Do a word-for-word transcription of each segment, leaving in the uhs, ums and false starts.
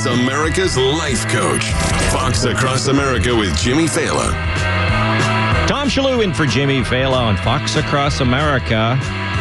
It's America's life coach. Fox Across America with Jimmy Fallon. Tom Shalhoub in for Jimmy Fallon on Fox Across America.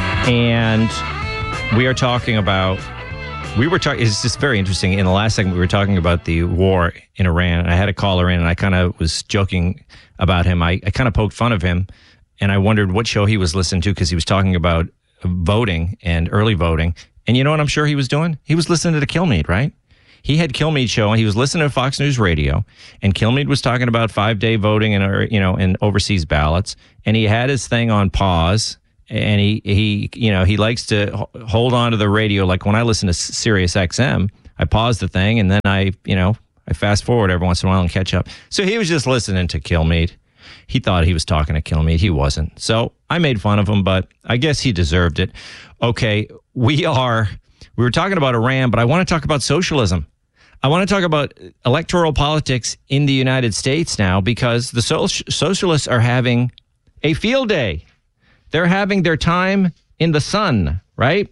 And we are talking about, we were talking, it's just very interesting. In the last segment, we were talking about the war in Iran. And I had a caller in and I kind of was joking about him. I, I kind of poked fun of him and I wondered what show he was listening to because he was talking about voting and early voting. And you know what I'm sure he was doing? He was listening to Kilmeade, right? He had Kilmeade show and he was listening to Fox News Radio, and Kilmeade was talking about five-day voting and, or, you know, and overseas ballots, and he had his thing on pause, and he, he you know, he likes to hold on to the radio. Like when I listen to Sirius X M, I pause the thing and then I, you know, I fast forward every once in a while and catch up. So he was just listening to Kilmeade. He thought he was talking to Kilmeade. He wasn't. So I made fun of him, but I guess he deserved it. Okay, we are, we were talking about Iran, but I want to talk about socialism. I want to talk about electoral politics in the United States now because the so- socialists are having a field day. They're having their time in the sun, right?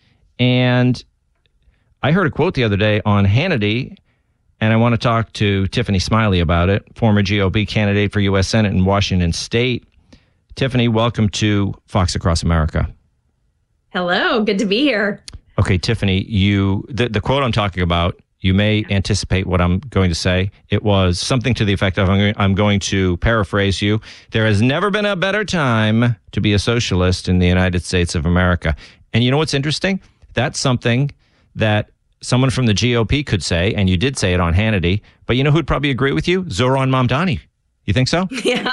And I heard a quote the other day on Hannity, and I want to talk to Tiffany Smiley about it, former G O P candidate for U S Senate in Washington State. Tiffany, welcome to Fox Across America. Hello, good to be here. Okay, Tiffany, you the, the quote I'm talking about, you may anticipate what I'm going to say. It was something to the effect of, I'm going, I'm going to paraphrase you. There has never been a better time to be a socialist in the United States of America. And you know what's interesting? That's something that someone from the G O P could say, and you did say it on Hannity, but you know who'd probably agree with you? Zoran Mamdani. You think so? Yeah.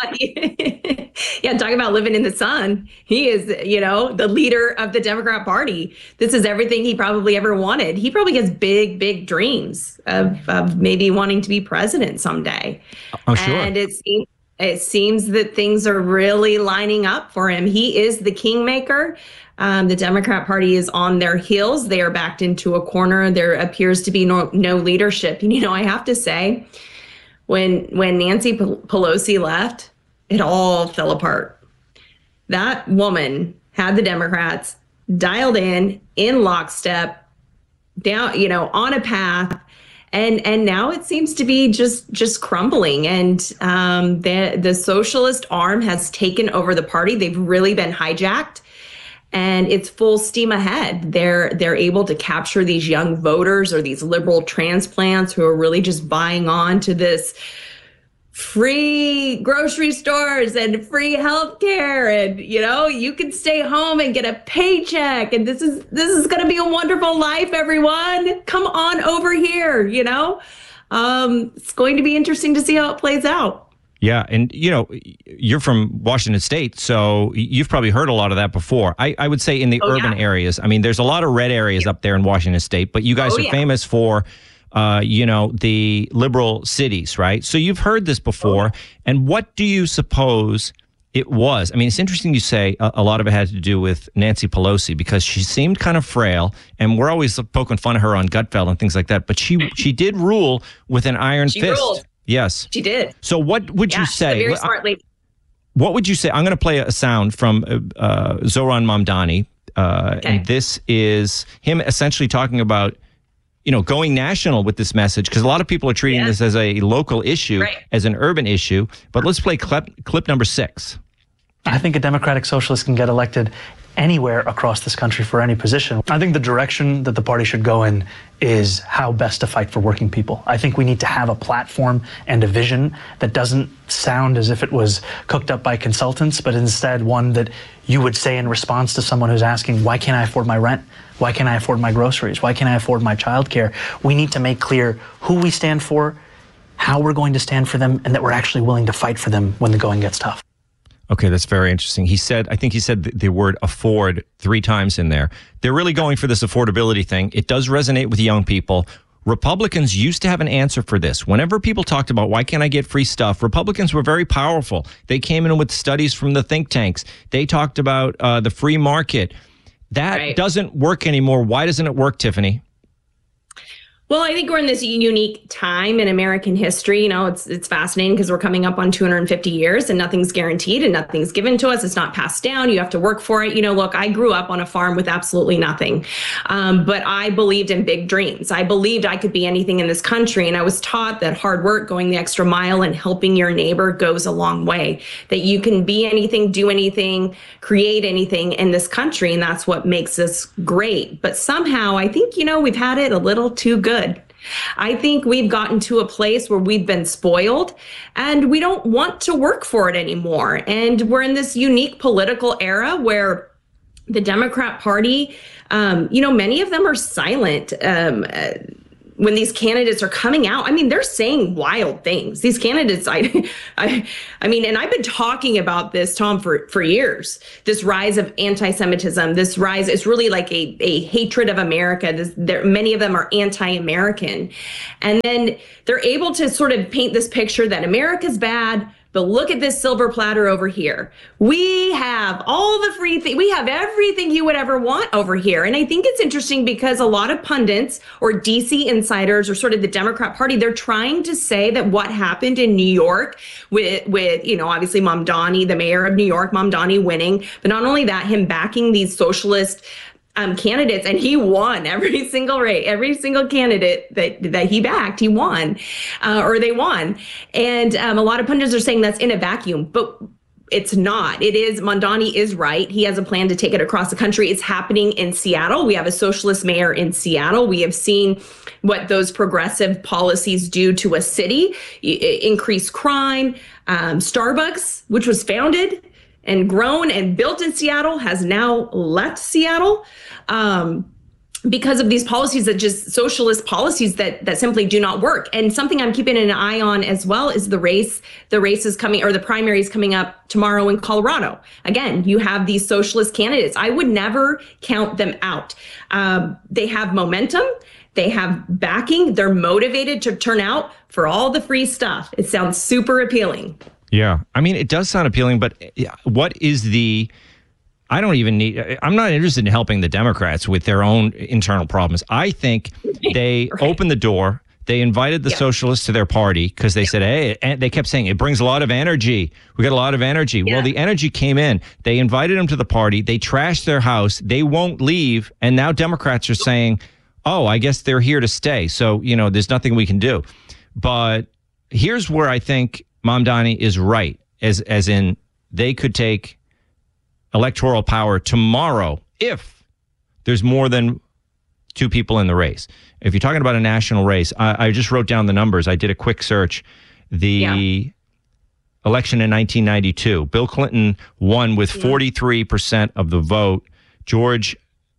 Yeah. Talking about living in the sun. He is, you know, the leader of the Democrat Party. This is everything he probably ever wanted. He probably has big, big dreams of, of maybe wanting to be president someday. Oh, sure. And it seems, it seems that things are really lining up for him. He is the kingmaker. Um, the Democrat Party is on their heels. They are backed into a corner. There appears to be no, no leadership. And, you know, I have to say, When when Nancy Pelosi left, it all fell apart. That woman had the Democrats dialed in, in lockstep, down, you know, on a path, and and now it seems to be just just crumbling. And um, the the socialist arm has taken over the party. They've really been hijacked. And it's full steam ahead. They're they're able to capture these young voters or these liberal transplants who are really just buying on to this free grocery stores and free healthcare, and you know you can stay home and get a paycheck, and this is this is going to be a wonderful life. Everyone, come on over here. You know, um, it's going to be interesting to see how it plays out. Yeah. And, you know, you're from Washington State, so you've probably heard a lot of that before. I, I would say in the oh, urban yeah. areas. I mean, there's a lot of red areas yeah. up there in Washington State, but you guys oh, are yeah. famous for, uh, you know, the liberal cities, right? So you've heard this before. Oh. And what do you suppose it was? I mean, it's interesting you say a, a lot of it had to do with Nancy Pelosi because she seemed kind of frail, and we're always poking fun of her on Gutfeld and things like that. But she she did rule with an iron she fist. Ruled. Yes. She did. So what would yeah, you say? She's a very smart lady. What would you say? I'm going to play a sound from uh, Zoran Mamdani. Uh, okay. And this is him essentially talking about, you know, going national with this message, because a lot of people are treating yeah. this as a local issue, right. as an urban issue. But let's play clip, clip number six. I think a Democratic Socialist can get elected anywhere across this country for any position. I think the direction that the party should go in is how best to fight for working people. I think we need to have a platform and a vision that doesn't sound as if it was cooked up by consultants, but instead one that you would say in response to someone who's asking, why can't I afford my rent? Why can't I afford my groceries? Why can't I afford my childcare? We need to make clear who we stand for, how we're going to stand for them, and that we're actually willing to fight for them when the going gets tough. Okay, that's very interesting. He said, I think he said the, the word afford three times in there. They're really going for this affordability thing. It does resonate with young people. Republicans used to have an answer for this. Whenever people talked about why can't I get free stuff, Republicans were very powerful. They came in with studies from the think tanks. They talked about uh, the free market. That right. doesn't work anymore. Why doesn't it work, Tiffany? Well, I think we're in this unique time in American history. You know, it's it's fascinating because we're coming up on two hundred fifty years and nothing's guaranteed and nothing's given to us. It's not passed down. You have to work for it. You know, look, I grew up on a farm with absolutely nothing, um, but I believed in big dreams. I believed I could be anything in this country. And I was taught that hard work, going the extra mile and helping your neighbor goes a long way, that you can be anything, do anything, create anything in this country. And that's what makes us great. But somehow I think, you know, we've had it a little too good. I think we've gotten to a place where we've been spoiled and we don't want to work for it anymore. And we're in this unique political era where the Democrat Party, um, you know, many of them are silent. Um, uh, when these candidates are coming out, I mean, they're saying wild things. These candidates, I, I, I mean, and I've been talking about this, Tom, for, for years, this rise of anti-Semitism, this rise is really like a, a hatred of America. This, there, many of them are anti-American. And then they're able to sort of paint this picture that America's bad, but look at this silver platter over here. We have all the free things. We have everything you would ever want over here. And I think it's interesting because a lot of pundits or D C insiders or sort of the Democrat Party, they're trying to say that what happened in New York with, with you know, obviously Mamdani, the mayor of New York, Mamdani winning, but not only that, him backing these socialist Um, candidates, and he won every single rate, every single candidate that that he backed, he won, uh, or they won. And um, a lot of pundits are saying that's in a vacuum, but it's not. It is, Mamdani is right. He has a plan to take it across the country. It's happening in Seattle. We have a socialist mayor in Seattle. We have seen what those progressive policies do to a city, increase crime. Um, Starbucks, which was founded and grown and built in Seattle, has now left Seattle um, because of these policies that just socialist policies that that simply do not work. And something I'm keeping an eye on as well is the race. The race is coming, or the primary is coming up tomorrow in Colorado. Again, you have these socialist candidates. I would never count them out. Um, they have momentum. They have backing. They're motivated to turn out for all the free stuff. It sounds super appealing. Yeah. I mean, it does sound appealing, but what is the, I don't even need, I'm not interested in helping the Democrats with their own internal problems. I think they right. opened the door. They invited the yeah. socialists to their party because they yeah. said, hey, and they kept saying it brings a lot of energy. We got a lot of energy. Yeah. Well, the energy came in. They invited them to the party. They trashed their house. They won't leave. And now Democrats are saying, oh, I guess they're here to stay. So, you know, there's nothing we can do. But here's where I think Mamdani is right, as as in they could take electoral power tomorrow if there's more than two people in the race. If you're talking about a national race, I, I just wrote down the numbers. I did a quick search. The yeah. election in nineteen ninety-two, Bill Clinton won with forty-three percent of the vote. George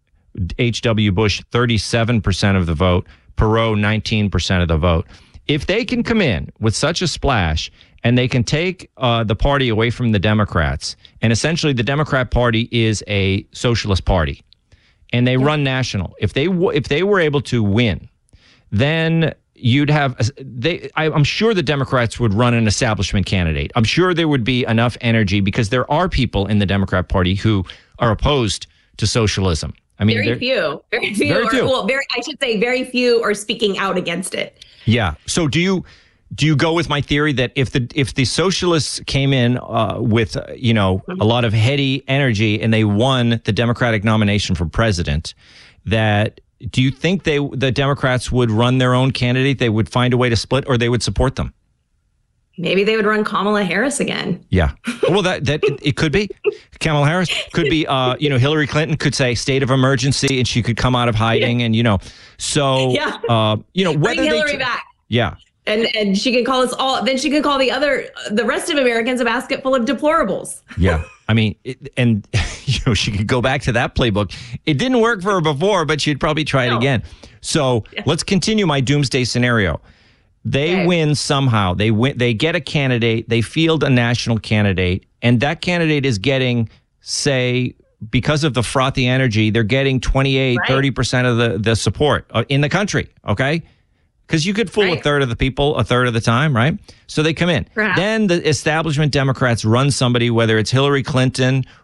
H W. Bush, thirty-seven percent of the vote. Perot, nineteen percent of the vote. If they can come in with such a splash and they can take uh, the party away from the Democrats, and essentially the Democrat Party is a socialist party, and they yeah. run national. If they w- if they were able to win, then you'd have they. I, I'm sure the Democrats would run an establishment candidate. I'm sure there would be enough energy because there are people in the Democrat Party who are opposed to socialism. I mean, very few, very few, very or, few. Well, very, I should say very few are speaking out against it. Yeah. So do you do you go with my theory that if the if the socialists came in uh, with uh, you know a lot of heady energy and they won the Democratic nomination for president, that do you think they the Democrats would run their own candidate? They would find a way to split, or they would support them? Maybe they would run Kamala Harris again. Yeah. Well, that that it, it could be. Kamala Harris could be, uh, you know, Hillary Clinton could say state of emergency and she could come out of hiding yeah. and, you know, so, yeah. uh, you know, whether Bring Hillary they, back. Yeah. And and she could call us all, then she could call the other, the rest of Americans a basket full of deplorables. Yeah. I mean, it, and, you know, she could go back to that playbook. It didn't work for her before, but she'd probably try no. it again. So yeah. let's continue my doomsday scenario. They okay. win somehow. They win. They get a candidate. They field a national candidate, and that candidate is getting, say, because of the frothy energy, they're getting twenty-eight, right. thirty percent of the, the support in the country, okay? Because you could fool right. a third of the people a third of the time, right? So they come in. Perhaps. Then the establishment Democrats run somebody, whether it's Hillary Clinton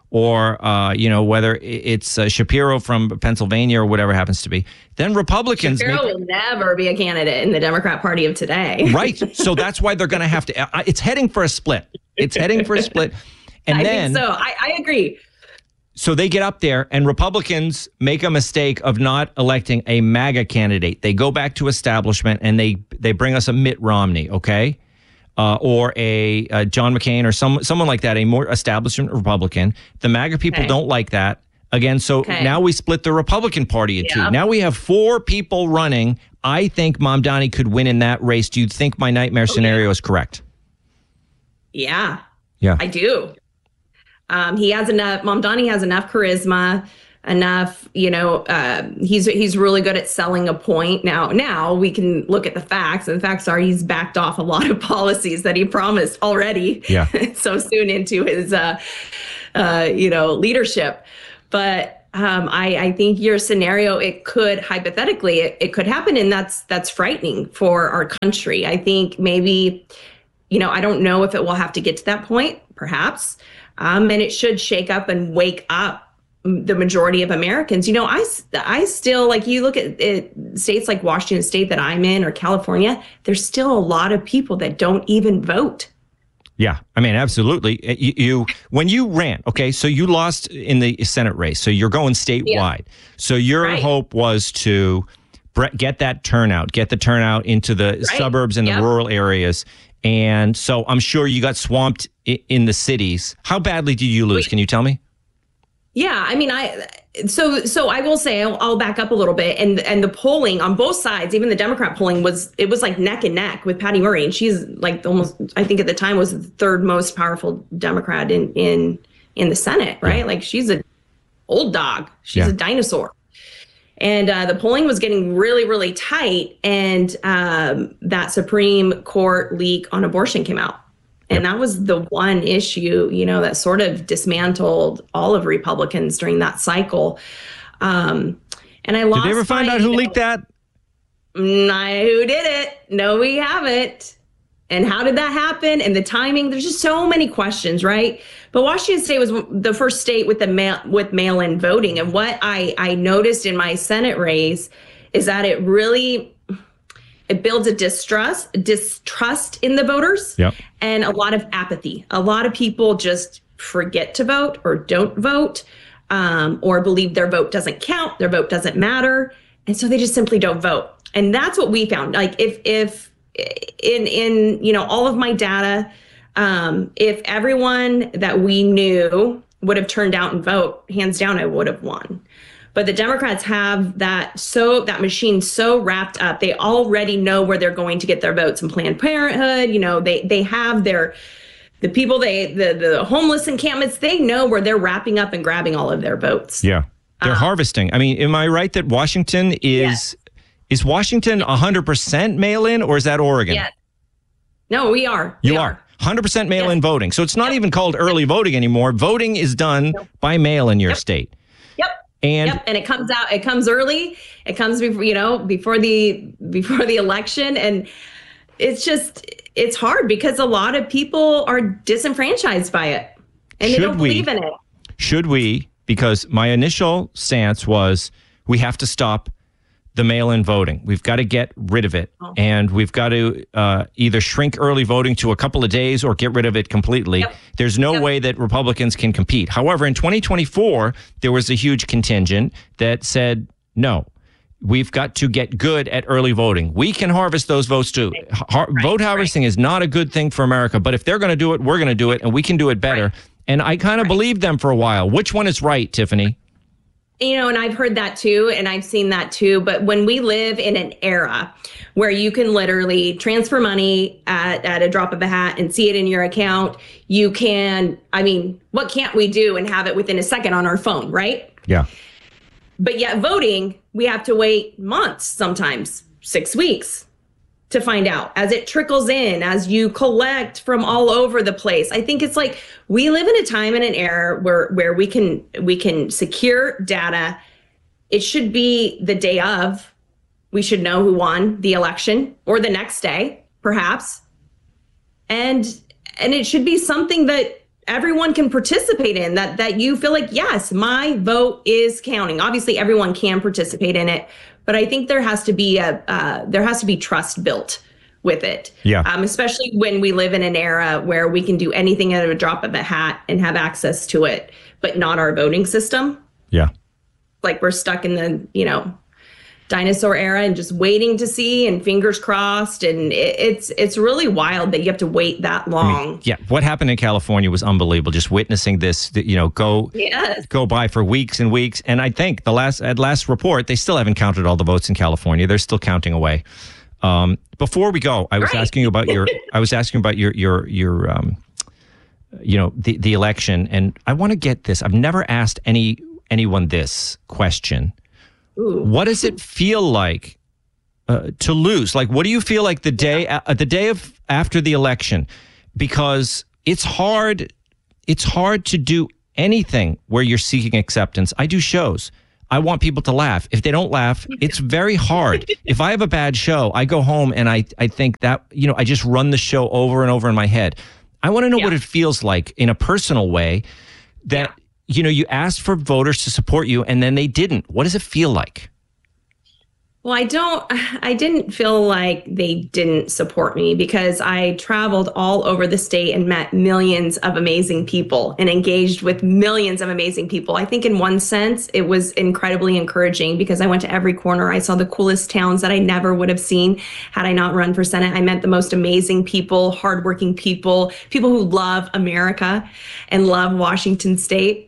or, uh, you know, whether it's uh, Shapiro from Pennsylvania or whatever happens to be, then Republicans... Shapiro make, will never be a candidate in the Democrat Party of today. Right. So that's why they're going to have to... Uh, it's heading for a split. It's heading for a split. And I then... think so. I, I agree. So they get up there and Republicans make a mistake of not electing a MAGA candidate. They go back to establishment and they they bring us a Mitt Romney, okay? Uh, or a, a John McCain or some someone like that, a more establishment Republican. The MAGA people Okay. don't like that. Again, so Okay. now we split the Republican Party in two. Yeah. Now we have four people running. I think Mamdani could win in that race. Do you think my nightmare scenario is correct? Yeah, Yeah. I do. Um, he has enough. Mamdani has enough charisma, enough. You know, uh, he's he's really good at selling a point. Now, now we can look at the facts, and the facts are he's backed off a lot of policies that he promised already. Yeah. so soon into his, uh, uh, you know, leadership. But um, I, I think your scenario, it could hypothetically, it, it could happen, and that's that's frightening for our country. I think maybe, you know, I don't know if it will have to get to that point, perhaps. Um, and it should shake up and wake up the majority of Americans. You know, I, I still, like, you look at it, states like Washington State that I'm in or California, there's still a lot of people that don't even vote. Yeah, I mean, absolutely. You, you when you ran, okay, so you lost in the Senate race, so you're going statewide. Yeah. So your Right. hope was to bre- get that turnout, get the turnout into the Right. suburbs and Yep. the rural areas. And so I'm sure you got swamped i- in the cities. How badly did you lose? Wait. Can you tell me? Yeah, I mean, I so so I will say I'll, I'll back up a little bit, and and the polling on both sides, even the Democrat polling was it was like neck and neck with Patty Murray, and she's like almost, I think at the time was the third most powerful Democrat in in in the Senate, right? Yeah. Like she's a old dog, she's Yeah. a dinosaur. And uh, the polling was getting really, really tight. And um, that Supreme Court leak on abortion came out. And that was the one issue, you know, that sort of dismantled all of Republicans during that cycle. Um, and I lost. Did they ever find by, out who you know, leaked that? Nah, who did it? No, we haven't. And how did that happen? And the timing, there's just so many questions, right? But Washington State was the first state with the mail, with mail-in voting. And what I, I noticed in my Senate race is that it really, it builds a distrust, distrust in the voters Yep. and a lot of apathy. A lot of people just forget to vote or don't vote, um, or believe their vote doesn't count, their vote doesn't matter. And so they just simply don't vote. And that's what we found. Like if, if in, in, you know, all of my data, um, if everyone that we knew would have turned out and vote, hands down, I would have won. But the Democrats have that so that machine so wrapped up. They already know where they're going to get their votes in Planned Parenthood. You know, they they have their the people they the the homeless encampments. They know where they're wrapping up and grabbing all of their votes. Yeah. They're Uh, harvesting. I mean, am I right that Washington is is Washington one hundred percent mail-in, or is that Oregon? Yes. No, we are. You We are. one hundred percent mail-in Yes. voting. So it's not Yep. even called early voting anymore. Voting is done Nope. by mail in your Yep. state. Yep. And Yep, and it comes out. It comes early. It comes before you know before the before the election, and it's just it's hard because a lot of people are disenfranchised by it, and they Should don't we- believe in it. should we, because my initial stance was we have to stop the mail-in voting. We've got to get rid of it. Oh. And we've got to uh, either shrink early voting to a couple of days or get rid of it completely. Yep. There's no Yep. way that Republicans can compete. However, in twenty twenty-four, there was a huge contingent that said, no, we've got to get good at early voting. We can harvest those votes too. Har- vote harvesting is not a good thing for America, but if they're going to do it, we're going to do it, and we can do it better. Right. And I kind of believed them for a while. Which one is right, Tiffany? You know, and I've heard that too, and I've seen that too. But when we live in an era where you can literally transfer money at, at a drop of a hat and see it in your account, you can, I mean, what can't we do and have it within a second on our phone, right? Yeah. But yet voting, we have to wait months, sometimes six weeks to find out as it trickles in, as you collect from all over the place. I think it's like we live in a time and an era where where we can we can secure data. It should be the day of. We should know who won the election or the next day, perhaps. And and it should be something that everyone can participate in, that that you feel like, yes, my vote is counting. Obviously, everyone can participate in it, but I think there has to be a uh, there has to be trust built with it. Yeah. Um, especially when we live in an era where we can do anything at a drop of a hat and have access to it, but not our voting system. Yeah. Like we're stuck in the, you know, dinosaur era and just waiting to see and fingers crossed. And it, it's it's really wild that you have to wait that long. I mean, yeah. What happened in California was unbelievable. Just witnessing this, you know, go yes. go by for weeks and weeks. And I think the last at last report, they still haven't counted all the votes in California. They're still counting away. Um, before we go, I was right. asking you about your I was asking about your your your um, you know, the the election, and I want to get this. I've never asked any anyone this question. Ooh. What does it feel like uh, to lose? Like, what do you feel like the day Yeah. uh, the day of after the election? Because it's hard. It's hard to do anything where you're seeking acceptance. I do shows. I want people to laugh. If they don't laugh, it's very hard. If I have a bad show, I go home and I, I think that, you know, I just run the show over and over in my head. I want to know Yeah. what it feels like in a personal way that, Yeah. you know, you asked for voters to support you and then they didn't. What does it feel like? Well, I don't, I didn't feel like they didn't support me because I traveled all over the state and met millions of amazing people and engaged with millions of amazing people. I think in one sense, it was incredibly encouraging because I went to every corner. I saw the coolest towns that I never would have seen had I not run for Senate. I met the most amazing people, hardworking people, people who love America and love Washington State.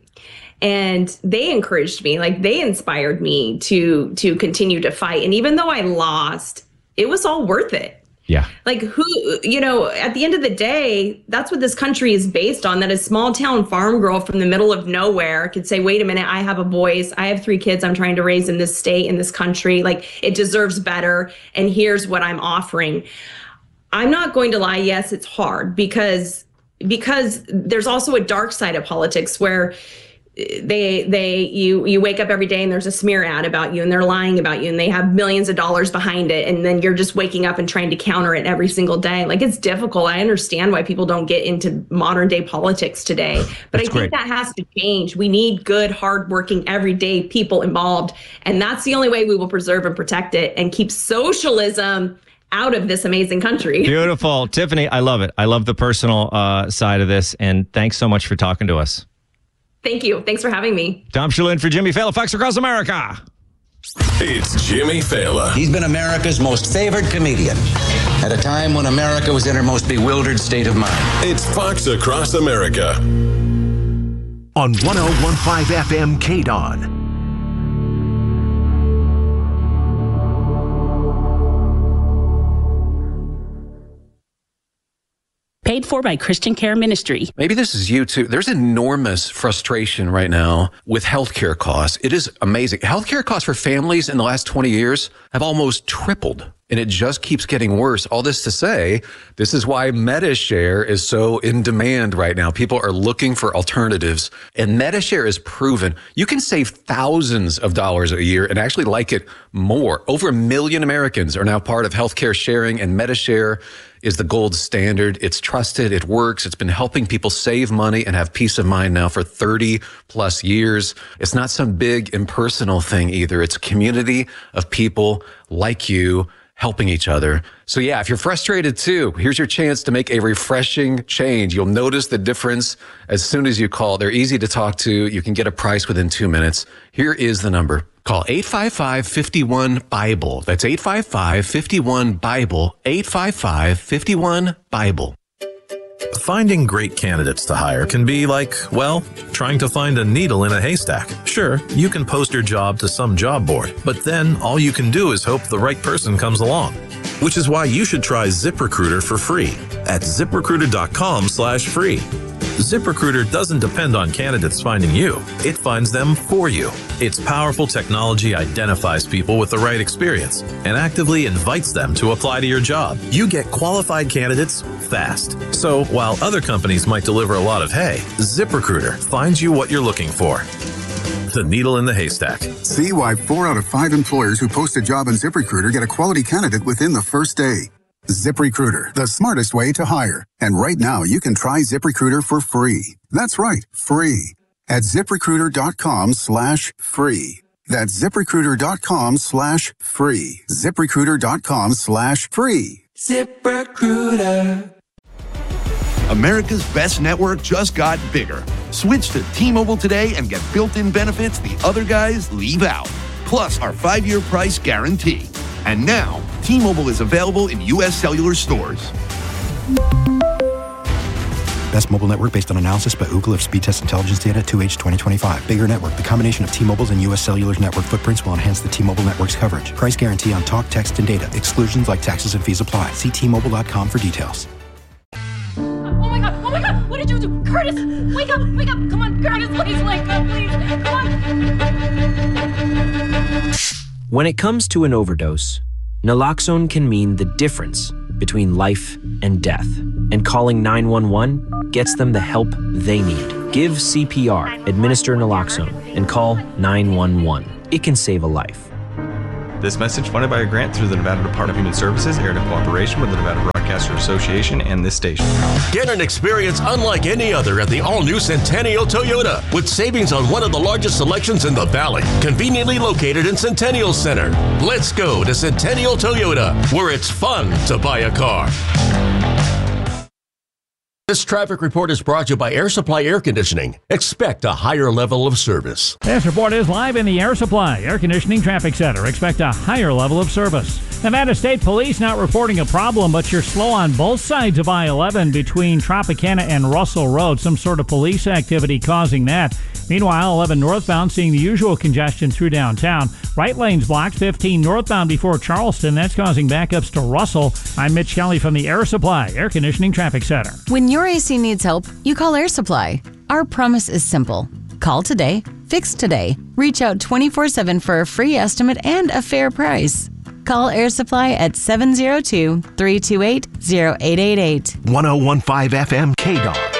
And they encouraged me, like they inspired me to to continue to fight. And even though I lost, it was all worth it. Yeah. Like who, you know, at the end of the day, that's what this country is based on, that a small town farm girl from the middle of nowhere could say, wait a minute, I have a voice. I have three kids I'm trying to raise in this state, in this country. Like it deserves better. And here's what I'm offering. I'm not going to lie. Yes, it's hard because because there's also a dark side of politics where they they you you wake up every day and there's a smear ad about you and they're lying about you and they have millions of dollars behind it, and then you're just waking up and trying to counter it every single day. Like it's difficult. I understand why people don't get into modern day politics today, but I think great. that has to change. We need good, hardworking, everyday people involved, and that's the only way we will preserve and protect it and keep socialism out of this amazing country. Beautiful. Tiffany, I love it. I love the personal uh, side of this, and thanks so much for talking to us. Thank you. Thanks for having me. Tom Shulin for Jimmy Fallon, Fox Across America. It's Jimmy Fallon. He's been America's most favored comedian at a time when America was in her most bewildered state of mind. It's Fox Across America. On one oh one point five F M K D O N. Paid for by Christian Care Ministry. Maybe this is you too. There's enormous frustration right now with healthcare costs. It is amazing. Healthcare costs for families in the last twenty years have almost tripled, and it just keeps getting worse. All this to say, this is why MediShare is so in demand right now. People are looking for alternatives, and MediShare is proven. You can save thousands of dollars a year and actually like it more. Over a million Americans are now part of healthcare sharing, and MediShare is the gold standard. It's trusted. It works. It's been helping people save money and have peace of mind now for thirty plus years. It's not some big impersonal thing either. It's a community of people like you helping each other. So yeah, if you're frustrated too, here's your chance to make a refreshing change. You'll notice the difference as soon as you call. They're easy to talk to. You can get a price within two minutes. Here is the number. Call eight five five, five one, BIBLE. That's eight five five, five one, BIBLE. eight five five, five one, BIBLE. Finding great candidates to hire can be like, well, trying to find a needle in a haystack. Sure, you can post your job to some job board, but then all you can do is hope the right person comes along. Which is why you should try ZipRecruiter for free at ZipRecruiter.com slash free. ZipRecruiter doesn't depend on candidates finding you. It finds them for you. Its powerful technology identifies people with the right experience and actively invites them to apply to your job. You get qualified candidates fast. So while other companies might deliver a lot of hay, ZipRecruiter finds you what you're looking for. The needle in the haystack. See why four out of five employers who post a job on ZipRecruiter get a quality candidate within the first day. ZipRecruiter, the smartest way to hire. And right now, you can try ZipRecruiter for free. That's right, free. At ZipRecruiter.com slash free. That's ZipRecruiter.com slash free. ZipRecruiter.com slash free. ZipRecruiter. America's best network just got bigger. Switch to T-Mobile today and get built-in benefits the other guys leave out. Plus our five-year price guarantee. And now, T-Mobile is available in U S cellular stores. Best mobile network based on analysis by Ookla of speed test intelligence data two H twenty twenty-five. Bigger network. The combination of T-Mobile's and U S Cellular's network footprints will enhance the T-Mobile network's coverage. Price guarantee on talk, text, and data. Exclusions like taxes and fees apply. See T Mobile dot com for details. Oh my god, oh my god, what did you do? Curtis, wake up, wake up, come on, Curtis, please wake up, please, come on. When it comes to an overdose, naloxone can mean the difference between life and death, and calling nine one one gets them the help they need. Give C P R, administer naloxone, and call nine one one. It can save a life. This message funded by a grant through the Nevada Department of Human Services, aired in cooperation with the Nevada Broadcaster Association and this station. Get an experience unlike any other at the all-new Centennial Toyota, with savings on one of the largest selections in the Valley, conveniently located in Centennial Center. Let's go to Centennial Toyota, where it's fun to buy a car. This traffic report is brought to you by Air Supply Air Conditioning. Expect a higher level of service. This report is live in the Air Supply Air Conditioning Traffic Center. Expect a higher level of service. Nevada State Police not reporting a problem, but you're slow on both sides of I eleven between Tropicana and Russell Road. Some sort of police activity causing that. Meanwhile, eleven northbound seeing the usual congestion through downtown. Right lane's blocked, fifteen northbound before Charleston. That's causing backups to Russell. I'm Mitch Kelly from the Air Supply Air Conditioning Traffic Center. When your A C needs help, you call Air Supply. Our promise is simple. Call today, fix today. Reach out twenty-four seven for a free estimate and a fair price. Call Air Supply at seven zero two, three two eight, zero eight eight eight. one oh one point five F M K D O N.